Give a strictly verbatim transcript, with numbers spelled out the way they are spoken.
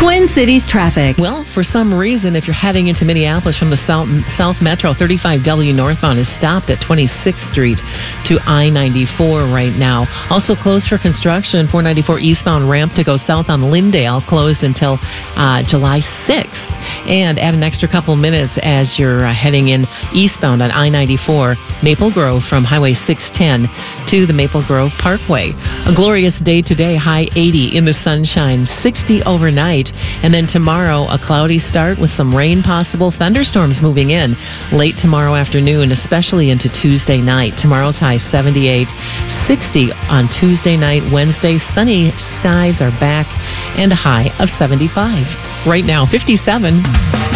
Twin Cities traffic. Well, for some reason, if you're heading into Minneapolis from the South, South Metro, thirty-five W northbound is stopped at twenty-sixth Street to I ninety-four right now. Also closed for construction. four ninety-four eastbound ramp to go south on Lyndale closed until uh, July sixth. And add an extra couple minutes as you're uh, heading in eastbound on I ninety-four, Maple Grove from Highway six ten to the Maple Grove Parkway. A glorious day today, high eighty in the sunshine, sixty overnight. And then tomorrow, a cloudy start with some rain possible, thunderstorms moving in late tomorrow afternoon, especially into Tuesday night. Tomorrow's high seventy-eight, sixty on Tuesday night. Wednesday, sunny skies are back and a high of seventy-five. Right now, fifty-seven.